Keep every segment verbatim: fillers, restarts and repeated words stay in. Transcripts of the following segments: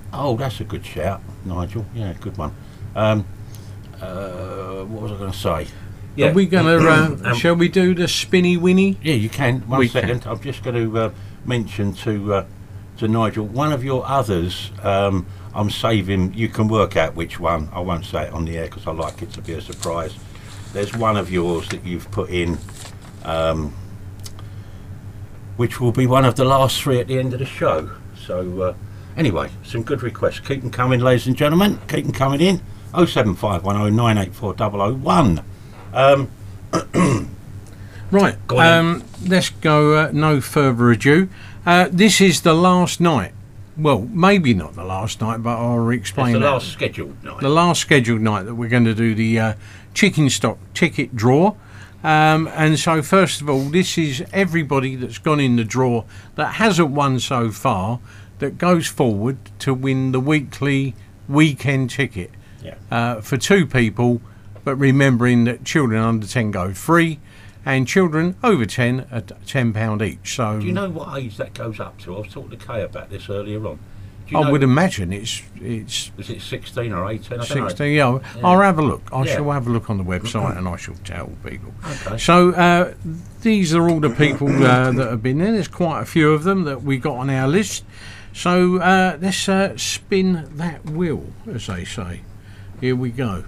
Oh, that's a good shout, Nigel. Yeah, good one. Um, uh, what was I going to say? Yeah. Are we going to, uh, um, shall we do the spinny winny? Yeah, you can. One we second. Can. I'm just going to uh, mention to uh, to Nigel, one of your others, um, I'm saving, you can work out which one. I won't say it on the air because I like it to be a surprise. There's one of yours that you've put in, um, which will be one of the last three at the end of the show. So, uh, anyway, some good requests. Keep them coming, ladies and gentlemen. Keep them coming in. oh seven five one oh nine eight four oh oh one. Um, right, um, let's go, uh, no further ado. Uh, this is the last night. Well, maybe not the last night, but I'll explain it's the that. last scheduled night. The last scheduled night that we're going to do the uh, chicken stock ticket draw. Um, and so, first of all, this is everybody that's gone in the draw that hasn't won so far that goes forward to win the weekly weekend ticket. Yeah. Uh, for two people, but remembering that children under ten go free and children over ten at ten pounds each. So, do you know what age that goes up to? I was talking to Kay about this earlier on. Do you I know, would imagine it's it's is it sixteen or eighteen? I don't know. sixteen. Yeah, Yeah. I'll have a look. I Yeah. shall have a look on the website and I shall tell people. Okay. So uh, these are all the people uh, that have been in. There's quite a few of them that we got on our list. So uh, let's uh, spin that wheel, as they say. Here we go.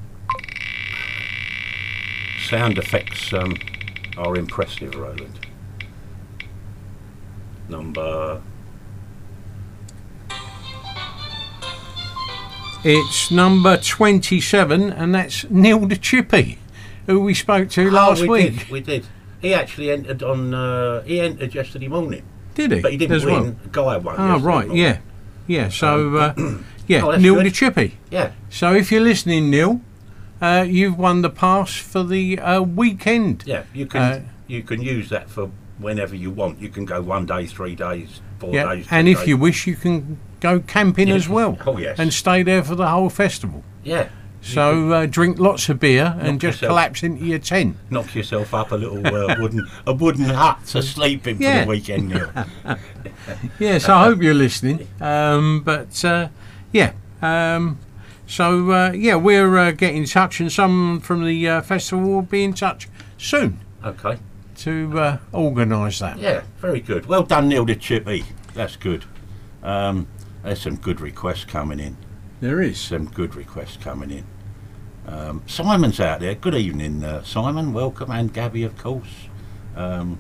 Sound effects um, are impressive, Roland. Number... It's number twenty-seven, and that's Neil the Chippy, who we spoke to last oh, we week. Did, we did. He actually entered on. Uh, he entered yesterday morning. Did he? But he didn't As win. well? A guy won. Oh, right, morning. yeah. Yeah, so, uh, yeah, Oh, that's Neil good. the Chippy. Yeah. So if you're listening, Neil, uh, you've won the pass for the uh, weekend. Yeah. You can Uh, you can use that for whenever you want. You can go one day, three days, four Yeah, days. and two if days. you wish, you can go camping Yeah. as well. Oh, yes. And stay there for the whole festival. Yeah. So uh, drink lots of beer and Knock just yourself- collapse into your tent. Knock yourself up a little uh, wooden a wooden hut to sleep in for Yeah. the weekend, Neil. Yes, I hope you're listening. Um, but uh, yeah, um, so uh, yeah, we're uh, getting in touch, and someone from the uh, festival will be in touch soon Okay. to uh, organise that. Yeah, very good. Well done, Neil the Chippy. That's good. Um, there's some good requests coming in. There is. Some good requests coming in. Um, Simon's out there. Good evening, uh, Simon. Welcome, and Gabby, of course. Um,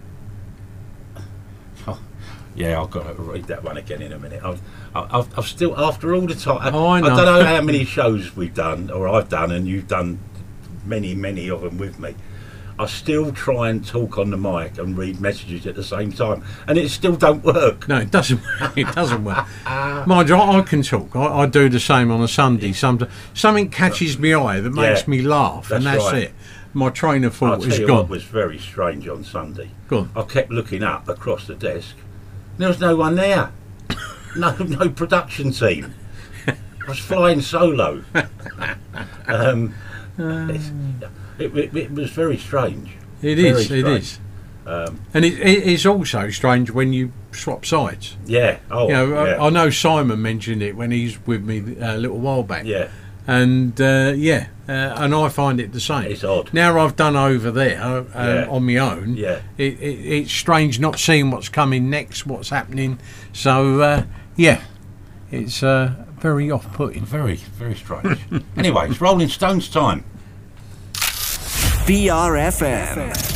oh, yeah, I've got to read that one again in a minute. I've, I've, I've still, after all the time, Oh, I know. don't know how many shows we've done, or I've done, and you've done many, many of them with me. I still try and talk on the mic and read messages at the same time, and it still don't work. No, it doesn't. It doesn't work. Mind you, I, I can talk. I, I do the same on a Sunday. Sometimes something catches my eye that makes Yeah, me laugh, and that's that's right. it. My train of I'll thought tell is you gone. what was very strange on Sunday. Go on. I kept looking up across the desk. There was no one there. No, no production team. I was flying solo. um, it's, it, it, it was very strange. It Very is. It strange. is. Um, And it, it is also strange when you swap sides. yeah. Oh, You know, yeah. I, I know Simon mentioned it when he's with me uh, a little while back. yeah. And uh, yeah, uh, and I find it the same. It's odd. Now I've done over there uh, Yeah. on my own. Yeah. It, it, it's strange not seeing what's coming next, what's happening. So uh, yeah, it's uh, very off-putting. Very, very strange. Anyway, it's Rolling Stones time. V R F M.